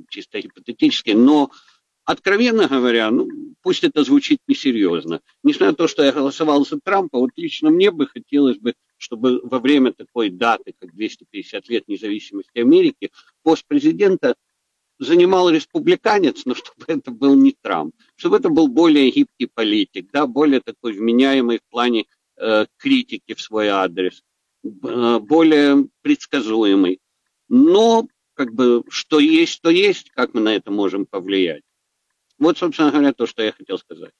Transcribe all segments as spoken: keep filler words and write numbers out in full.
чисто гипотетически, но, откровенно говоря, ну, пусть это звучит несерьезно. Несмотря на то, что я голосовал за Трампа, вот лично мне бы хотелось бы, чтобы во время такой даты, как двести пятьдесят лет независимости Америки, пост президента занимал республиканец, но чтобы это был не Трамп, чтобы это был более гибкий политик, да, более такой вменяемый в плане э, критики в свой адрес, э, более предсказуемый. Но, как бы, что есть, то есть, как мы на это можем повлиять. Вот, собственно говоря, то, что я хотел сказать.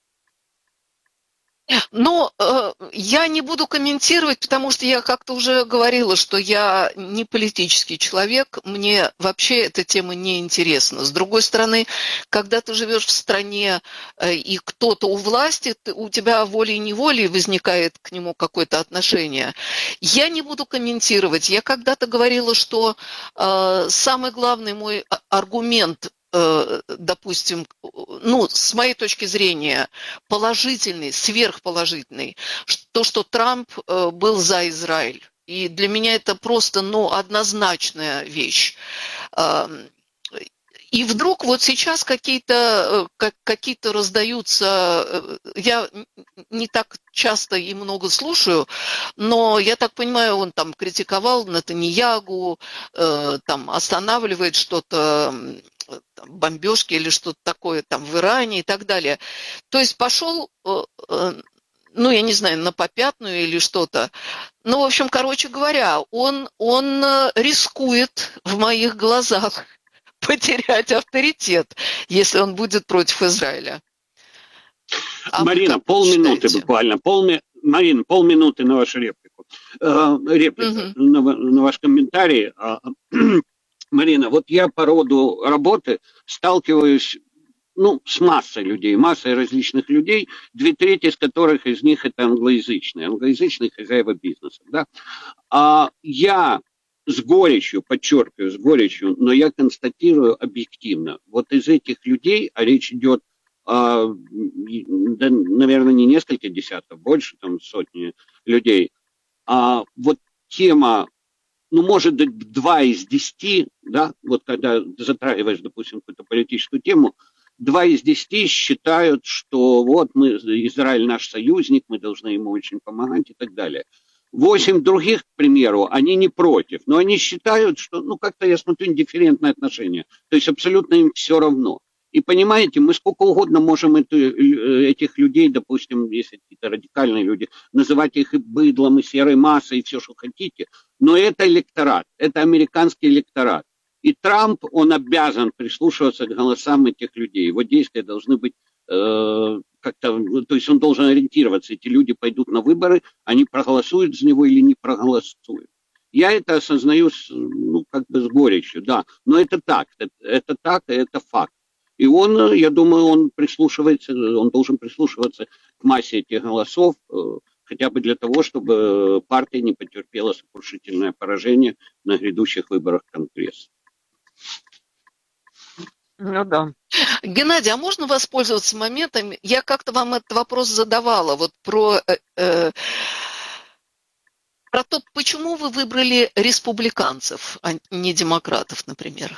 Но э, я не буду комментировать, потому что я как-то уже говорила, что я не политический человек, мне вообще эта тема не интересна. С другой стороны, когда ты живешь в стране э, и кто-то у власти, ты, у тебя волей-неволей возникает к нему какое-то отношение. Я не буду комментировать. Я когда-то говорила, что э, самый главный мой аргумент, допустим, ну, с моей точки зрения, положительный, сверхположительный, то, что Трамп был за Израиль. И для меня это просто, ну, однозначная вещь. И вдруг вот сейчас какие-то, какие-то раздаются, я не так часто и много слушаю, но я так понимаю, он там критиковал Нетаньягу, там останавливает что-то, бомбежки или что-то такое там в Иране и так далее. То есть пошел, ну, я не знаю, на попятную или что-то. Ну, в общем, короче говоря, он, он рискует в моих глазах потерять авторитет, если он будет против Израиля. А Марина, полминуты буквально. Полми... Марина, полминуты на вашу реплику. Э, реплика, угу. на, на ваш комментарий. Марина, вот я по роду работы сталкиваюсь, ну, с массой людей, массой различных людей, две трети из которых из них это англоязычные, англоязычные хозяева бизнеса, да. А я с горечью, подчеркиваю, с горечью, но я констатирую объективно, вот из этих людей, а речь идет, а, да, наверное, не несколько десятков, больше, там, сотни людей, а вот тема, ну, может быть, два из десяти, да, вот когда затрагиваешь, допустим, какую-то политическую тему, два из десяти считают, что вот мы, Израиль наш союзник, мы должны ему очень помогать и так далее. Восемь других, к примеру, они не против, но они считают, что, ну, как-то, я смотрю, индифферентное отношение, то есть абсолютно им все равно. И понимаете, мы сколько угодно можем эту, этих людей, допустим, если какие-то радикальные люди, называть их и быдлом, и серой массой, и все, что хотите, но это электорат, это американский электорат. И Трамп, он обязан прислушиваться к голосам этих людей. Его действия должны быть э, как-то, то есть он должен ориентироваться. Эти люди пойдут на выборы, они проголосуют за него или не проголосуют. Я это осознаю, ну, как бы с горечью, да. Но это так, это, это так, это факт. И он, я думаю, он прислушивается, он должен прислушиваться к массе этих голосов, хотя бы для того, чтобы партия не потерпела сокрушительное поражение на грядущих выборах Конгресса. Ну да. Геннадий, а можно воспользоваться моментом? Я как-то вам этот вопрос задавала, вот про, э, про то, почему вы выбрали республиканцев, а не демократов, например.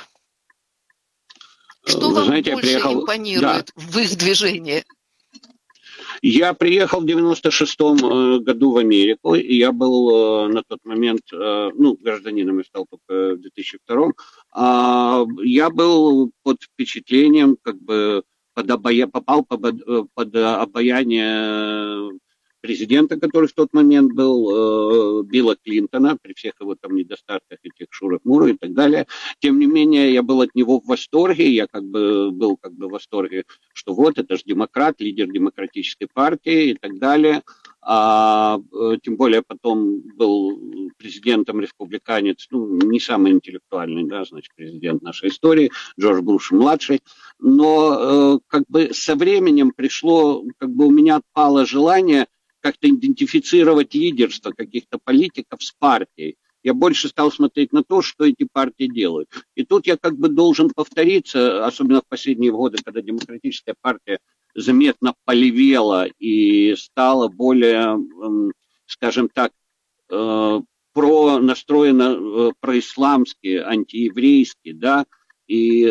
Что Вы вам знаете, больше приехал... импонирует да. в их движении? Я приехал в девяносто шестом году в Америку, и я был на тот момент, ну, гражданином я стал только в две тысячи втором, а я был под впечатлением, как бы, под обая... попал под, под обаяние президента, который в тот момент был, Билла Клинтона, при всех его там недостатках, этих шурах-мурах и так далее. Тем не менее, я был от него в восторге, я как бы был как бы в восторге, что вот, это же демократ, лидер демократической партии и так далее. А, тем более потом был президентом республиканец, ну, не самый интеллектуальный, да, значит, президент нашей истории, Джордж Буш-младший. Но как бы со временем пришло, как бы у меня отпало желание как-то идентифицировать лидерство каких-то политиков с партией. Я больше стал смотреть на то, что эти партии делают. И тут я как бы должен повториться, особенно в последние годы, когда демократическая партия заметно полевела и стала более, скажем так, про настроена происламски, антиеврейски, да, и